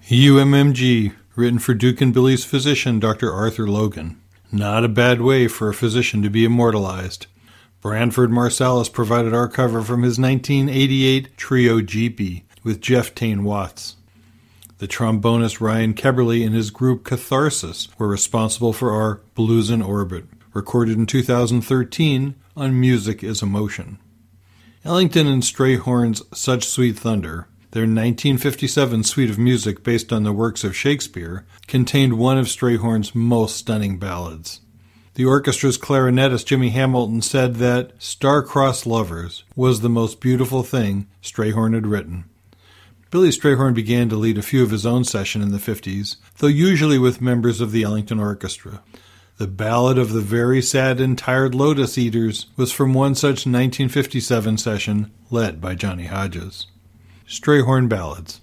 UMMG, written for Duke and Billy's physician, Dr. Arthur Logan. Not a bad way for a physician to be immortalized. Branford Marsalis provided our cover from his 1988 trio Jeepy with Jeff Tain Watts. The trombonist Ryan Keberly and his group Catharsis were responsible for our Blues in Orbit, recorded in 2013 on Music is Emotion. Ellington and Strayhorn's Such Sweet Thunder, their 1957 suite of music based on the works of Shakespeare, contained one of Strayhorn's most stunning ballads. The orchestra's clarinetist Jimmy Hamilton said that Star-Crossed Lovers was the most beautiful thing Strayhorn had written. Billy Strayhorn began to lead a few of his own sessions in the 50s, though usually with members of the Ellington Orchestra. The Ballad of the Very Sad and Tired Lotus Eaters was from one such 1957 session led by Johnny Hodges. Strayhorn Ballads.